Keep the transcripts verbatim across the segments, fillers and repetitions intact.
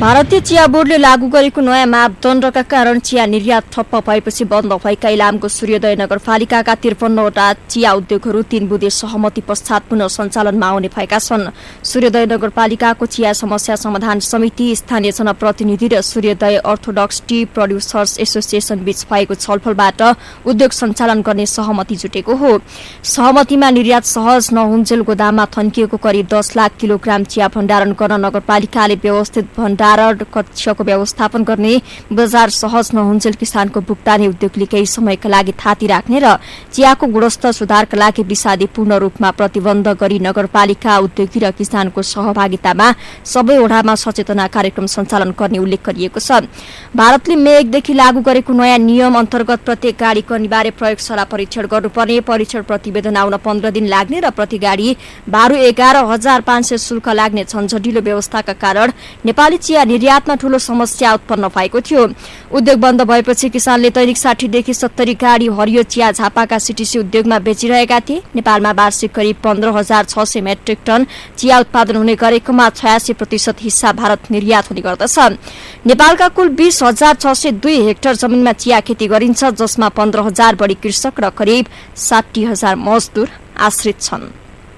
भारतीय चिया बोर्डले लागू गरेको नयाँ मापदण्डका कारण चिया निर्यात ठप्प भएपछि बन्द भएका इलामको सूर्योदय नगरपालिकाका त्रिपन्नवटा चिया उद्योगहरू तीन बुँदे सहमति पश्चात पुनः सञ्चालनमा आउने भएका छन्। सूर्योदय नगरपालिकाको चिया समस्या समाधान समिति, स्थानीय जनप्रतिनिधि र सूर्योदय अर्थोडक्स टी प्रोड्युसर्स एसोसिएसन बीच भएको छलफलबाट उद्योग सञ्चालन गर्ने सहमति जुटेको हो। सहमतिमा निर्यात सहज नहुन्जेल गोदाममा थन्किएको करिब दस लाख किलोग्राम चिया भण्डारण गर्न नगरपालिकाले व्यवस्थित भण्डारण कक्षको व्यवस्थापन गर्ने, बजार सहज नहुन्जेल किसानको भुक्तानी उद्योगले केही समयका लागि थाती राख्ने र चियाको गुणस्तर सुधारका लागि विषादी पूर्ण रूपमा प्रतिबन्ध गरी नगरपालिका, उद्योगी र किसानको सहभागितामा सबै वडामा सचेतना कार्यक्रम सञ्चालन गर्ने उल्लेख गरिएको छ। भारतले मे एकदेखि लागू गरेको नयाँ नियम अन्तर्गत प्रत्येक गाडीको अनिवार्य प्रयोगशाला परीक्षण गर्नुपर्ने, परीक्षण प्रतिवेदन आउन पन्ध्र दिन लाग्ने र प्रति गाडी बाह्र एघार हजार पाँच सय शुल्क लाग्ने झन्झटिलो व्यवस्थाका कारण नेपाली चिया निर्यातमा ठूलो समस्या उत्पन्न भएको थियो। उद्योग बन्द भएपछि किसानले दैनिक साठीदेखि सत्तरी गाडी हरियो चिया झापाका सीटीसी उद्योगमा बेचिरहेका थिए। नेपालमा वार्षिक करिब पन्ध्र हजार छ सय मेट्रिक टन चिया उत्पादन हुने गरेकोमा छयासी प्रतिशत हिस्सा भारत निर्यात हुने गर्दछ। नेपालका कुल बीस हजार छ सय दुई हेक्टर जमिनमा चिया खेती गरिन्छ, जसमा पन्ध्र हजार बढी कृषक र करिब साठी हजार मजदुर आश्रित छन्।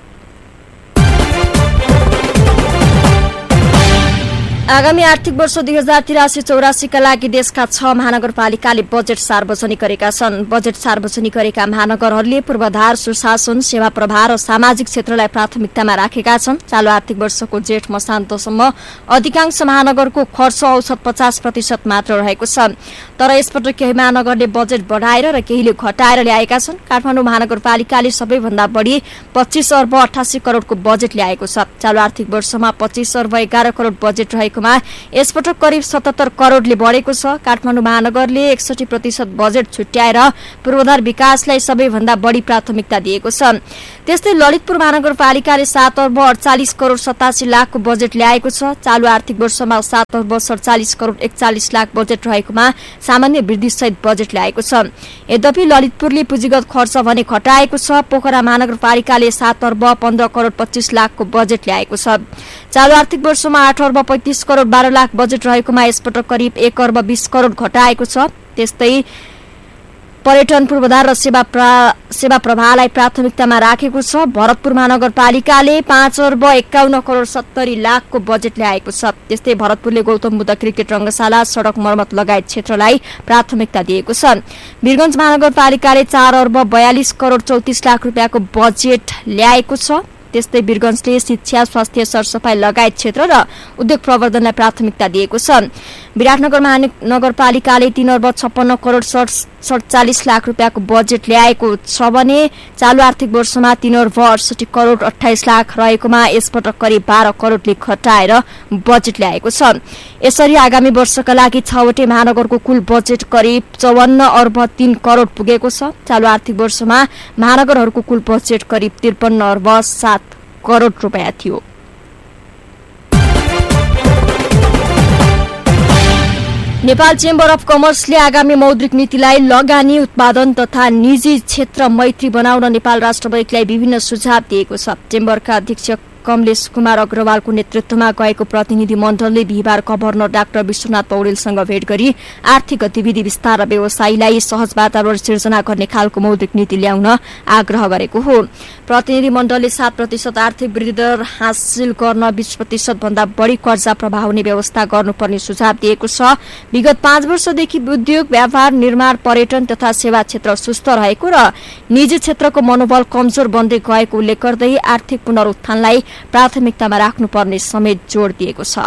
आगामी आर्थिक वर्ष दुई हजार तिरासी चौरासीका लागि देशका छ महानगरपालिकाले बजेट सार्वजनिक गरेका छन्। बजेट सार्वजनिक गरेका महानगरहरूले पूर्वाधार, सुशासन, सेवा प्रवाह र सामाजिक क्षेत्रलाई प्राथमिकतामा राखेका छन्। चालू आर्थिक वर्षको जेठ मसान्तसम्म अधिकांश महानगरको खर्च औसत पचास प्रतिशत मात्र रहेको छ। तर यसपटक केही महानगरले बजेट बढाएर र केहीले घटाएर ल्याएका छन्। काठमाडौँ महानगरपालिकाले सबैभन्दा बढी पच्चीस अर्ब अठासी करोड़को बजेट ल्याएको छ। चालू आर्थिक वर्षमा पच्चीस अर्ब एघार करोड़ बजेट रहेको यसपटक करिब सतहत्तर करोड़ले बढेको छ। काठमाडौँ महानगरले एकसठी प्रतिशत बजेट छुट्याएर पूर्वाधार विकासलाई सबैभन्दा बढी प्राथमिकता दिएको छ। त्यस्तै ललितपुर महानगरपालिकाले सात अर्ब अडचालिस करोड़ सतासी लाखको बजेट ल्याएको छ। चालू आर्थिक वर्षमा सात अर्ब सडचालिस करोड़ एकचालिस लाख बजेट रहेकोमा सामान्य वृद्धिसहित बजेट ल्याएको छ। यद्यपि ललितपुरले पुँजीगत खर्च भने घटाएको छ। पोखरा महानगरपालिकाले सात अर्ब पन्ध्र करोड़ पच्चीस लाखको बजेट ल्याएको छ। चालू आर्थिक वर्षमा आठ अर्ब पैंतीस करोड़ बाह्र लाख बजेट रहेकोमा यसपटक करिब एक अर्ब बीस करोड़ घटाएको छ। त्यस्तै पर्यटन, पूर्वाधार र सेवा प्रा, सेवा प्रवाहलाई प्राथमिकतामा राखेको छ। भरतपुर महानगरपालिकाले पाँच अर्ब एकाउन्न करोड़ सत्तरी लाखको बजेट ल्याएको छ। त्यस्तै भरतपुरले गौतम बुद्ध क्रिकेट रंगशाला, सड़क मर्मत लगायत क्षेत्रलाई प्राथमिकता दिएको छ। वीरगंज महानगरपालिकाले चार अर्ब बयालिस करोड़ चौतीस लाख रुपियाँको बजेट ल्याएको छ। त्यस्तै वीरगंजले शिक्षा, स्वास्थ्य, सरसफाई लगायत क्षेत्र र उद्योग प्रवर्धनलाई प्राथमिकता दिएको छ। विराटनगर महानगरपालिकाले तीन अर्ब छप्पन्न करोड़ सडचालिस लाख रुपियाँको बजेट ल्याएको छ भने चालू आर्थिक वर्षमा तीन अर्ब अडसठी करोड़ अठाइस लाख रहेकोमा यसपटक करिब बाह्र करोड़ले घटाएर बजेट ल्याएको छ। यसरी आगामी वर्षका लागि छवटै महानगरको कुल बजेट करिब चौवन्न अर्ब तीन करोड़ पुगेको छ। चालू आर्थिक वर्षमा महानगरहरूको कुल बजेट करिब त्रिपन्न अर्ब सात करोड़ रुपियाँ थियो। नेपाल चेम्बर अफ कमर्सले आगामी मौद्रिक नीतिलाई लगानी, उत्पादन तथा निजी क्षेत्र मैत्री बनाउन नेपाल राष्ट्र बैंकलाई विभिन्न सुझाव दिएको छ। चेम्बरका अध्यक्ष कमलेश कुमार अग्रवालको नेतृत्वमा गएको प्रतिनिधि मण्डलले बिहिबार गभर्नर डाक्टर विश्वनाथ पौडेलसँग भेट गरी आर्थिक गतिविधि विस्तार र व्यवसायीलाई सहज वातावरण सिर्जना गर्ने खालको मौद्रिक नीति ल्याउन आग्रह गरेको हो। प्रतिनिधि मण्डलले सात प्रतिशत आर्थिक वृद्धि दर हासिल गर्न बीस प्रतिशत भन्दा बढ़ी कर्जा प्रवाह हुने व्यवस्था गर्नुपर्ने सुझाव दिएको छ। विगत पाँच वर्षदेखि उद्योग, व्यापार, निर्माण, पर्यटन तथा सेवा क्षेत्र सुस्त रहेको र निजी क्षेत्रको मनोबल कमजोर बन्दै गएको उल्लेख गर्दै आर्थिक पुनरुत्थानलाई प्राथमिकतामा राख्नुपर्ने समेत जोड़ दिएको छ।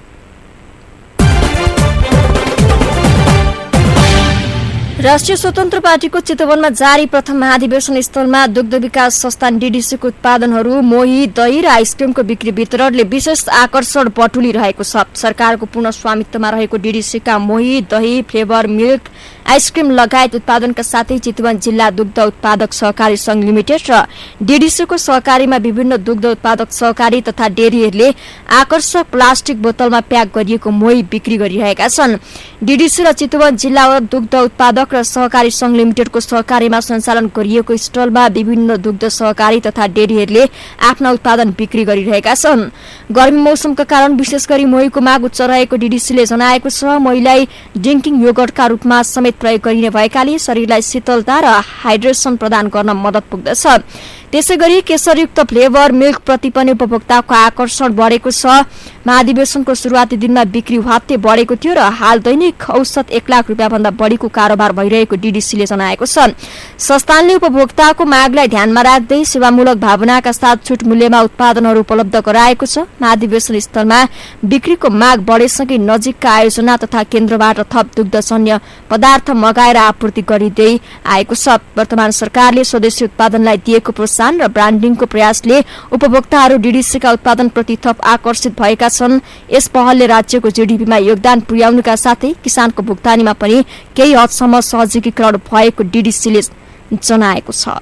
राष्ट्रिय स्वतन्त्र पार्टीको चितवनमा जारी प्रथम महाधिवेशन स्थलमा दुग्ध विकास संस्थान डीडीसीको उत्पादनहरू, मोही, दही र आइसक्रिमको बिक्री वितरणले विशेष आकर्षण बटुलिरहेको छ। सरकारको पूर्ण स्वामित्वमा रहेको डीडीसीका मोही, दही, फ्लेभर मिल्क, आइसक्रिम लगायत उत्पादनका साथै चितवन जिल्ला दुग्ध उत्पादक सहकारी संघ लिमिटेड र डीडीसीको सहकारीमा विभिन्न दुग्ध उत्पादक सहकारी तथा डेरीहरूले आकर्षक प्लास्टिक बोतलमा प्याक गरिएको मोही बिक्री गरिरहेका छन्। डीडीसी र चितवन जिल्ला दुग्ध उत्पादक र सहकारी संघ लिमिटेडको सहकारीमा सञ्चालन गरिएको स्टलमा विभिन्न दुग्ध सहकारी तथा डेरीहरूले आफ्ना उत्पादन बिक्री गरिरहेका छन्। गर्मी मौसमका कारण विशेष गरी मोहीको माग उच्च रहेको डीडीसीले जनाएको छ। मोहीलाई ड्रिङ्किङ योगर्टका रूपमा समेत प्रयोग गरिने भएकाले शरीरलाई शीतलता र हाइड्रेसन प्रदान गर्न मद्दत पुग्दछ। त्यसैगरी केसरयुक्त फ्लेभर मिल्क प्रति पनि उपभोक्ताको आकर्षण बढेको छ। महाधिवेशनको सुरुवाती दिनमा बिक्री हत्ते बढेको थियो र हाल दैनिक औसत एक लाख रुपियाँ भन्दा बढीको कारोबार भइरहेको डीडीसीले जनाएको छ। संस्थानले उपभोक्ताको मागलाई ध्यानमा राख्दै सेवामूलक भावनाका साथ छुट मूल्यमा उत्पादनहरू उपलब्ध गराएको छ। महाधिवेशन स्थलमा बिक्रीको माग बढेसँगै नजिकका आयोजना तथा केन्द्रबाट थप दुग्धजन्य पदार्थ मगाएर आपूर्ति गरिँदै आएको छ। वर्तमान सरकारले स्वदेशी उत्पादनलाई दिएको प्रोत्साहन र ब्रान्डिङको प्रयासले उपभोक्ताहरू डीडीसीका उत्पादनप्रति थप आकर्षित भएका छन्। यस पहलले राज्यको जीडीपीमा योगदान पुर्याउनुका साथै किसानको भुक्तानीमा पनि केही हदसम्म सहजीकरण भएको डीडीसीले जनाएको छ।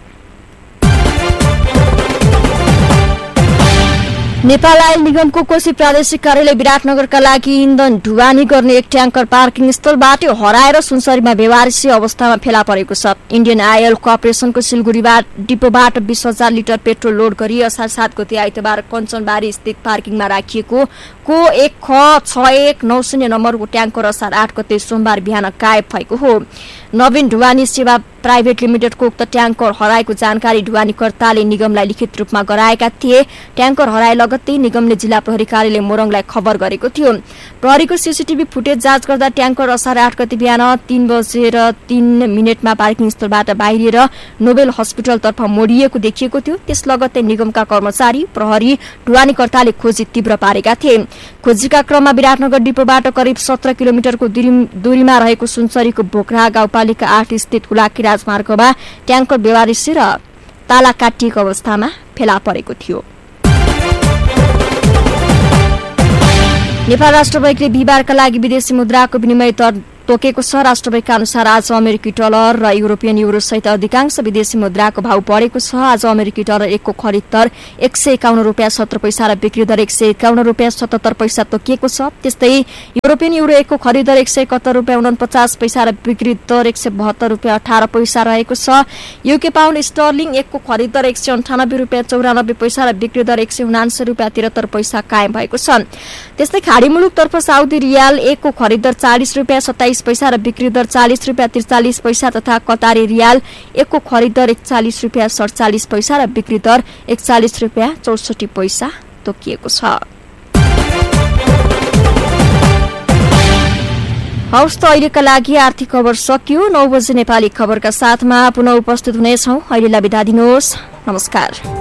नेपाल आयल निगमको कोशी प्रादेशिक कार्यालय विराटनगरका लागि इन्धन ढुवानी गर्ने एक ट्याङ्कर पार्किङ स्थलबाट हराएर सुनसरीमा बेवारिसी अवस्थामा फेला परेको छ। इन्डियन आयल कर्पोरेसनको सिलगढीबाट डिपोबाट बीस हजार लिटर पेट्रोल लोड गरी असार सात गते आइतबार कञ्चनबारी स्थित पार्किङमा राखिएको को एक ख छ एक नौ शून्य नम्बरको ट्याङ्कर असार आठ गते सोमबार बिहान गायब भएको हो। नवीन ढुवानी सेवा प्राइभेट लिमिटेडको उक्त ट्याङ्कर हराएको जानकारी ढुवानीकर्ताले निगमलाई लिखित रूपमा गराएका थिए। ट्याङ्कर हराए लगत्तै निगमले जिल्ला प्रहरी कार्यालय मोरङलाई खबर गरेको थियो। प्रहरीको सीसीटीभी फुटेज जाँच गर्दा ट्याङ्कर असार आठ गते बिहान तीन बजेर तीन मिनटमा पार्किङ स्थलबाट बाहिरिएर नोबेल हस्पिटलतर्फ मोडिएको देखिएको थियो। त्यस लगत्तै निगमका कर्मचारी, प्रहरी, ढुवानीकर्ताले खोजी तीव्र पारेका थिए। खोजीका क्रममा विराटनगर डिपोबाट करिब सत्र किलोमिटरको दूरीमा रहेको सुनसरीको बोक्रा गाउँपालिका आठ स्थित हुलाकी राजमार्गमा ट्याङ्कर बेवारिसी र ताला काटिएको अवस्थामा फेला परेको थियो। नेपाल राष्ट्र बैंकले बिहिबारका लागि विदेशी मुद्राको विनिमय दर तोकेको छ। राष्ट्र बैंकका अनुसार आज अमेरिकी डलर र युरोपियन युरो सहित अधिकांश विदेशी मुद्राको भाव बढेको छ। आज अमेरिकी डलर एकको खरिद दर एक सय एकाउन्न रुपियाँ सत्र पैसा र बिक्री दर एक सय एकाउन्न रुपियाँ सतहत्तर पैसा तोकिएको छ। त्यस्तै युरोपियन युरो एकको खरिद दर एक सय एकहत्तर रुपियाँ उनपचास पैसा र बिक्री दर एक सय बहत्तर रुपियाँ अठार पैसा रहेको छ। युके पाउन्ड स्टर्लिङ एकको खरिद दर एक सय अन्ठानब्बे रुपियाँ चौरानब्बे पैसा र बिक्री दर एक सय उनान्सय रुपियाँ तिहत्तर पैसा कायम भएको छ। त्यस्तै खाडी मुलुकतर्फ साउदी रियाल एकको खरिद दर चालिस रुपियाँ सत्ताइस पैसा र बिक्री दर चालिस रुपियाँ त्रिचालिस पैसा तथा कतारी रियाल एकको खरिद दर एकचालिस रुपियाँ सडचालिस पैसा र बिक्री दर एकचालिस रुपियाँ चौसठी पैसा तोकिएको छ। हौस् त अहिलेका लागि आर्थिक खबर सकियो। नौ बजे नेपाली खबरका साथमा पुनः उपस्थित हुनेछौँ। अहिलेलाई बिदा दिनुहोस्। नमस्कार।